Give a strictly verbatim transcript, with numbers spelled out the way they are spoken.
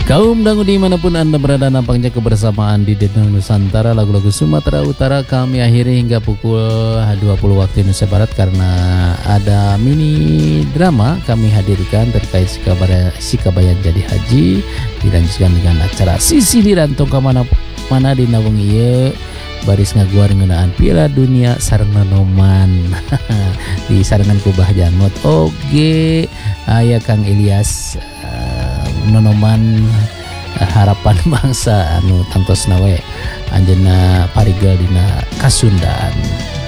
Kaum dangu dimanapun Anda berada, nampaknya kebersamaan di Denang Nusantara, lagu-lagu Sumatera Utara kami akhiri hingga pukul dua puluh waktu Indonesia Barat karena ada mini drama kami hadirkan terkait Sikabaya, Sikabayan jadi haji, dilanjutkan dengan acara Sisi Dirantong ke mana mana di nawang ieu baris ngaguar ngeunaan Piala Dunia sareng nonoman di sarengan kubah jangot oge aya Kang Ilyas uh, nonoman uh, harapan bangsa anu tangtos nawe anjeunna parigel dina Kasundaan.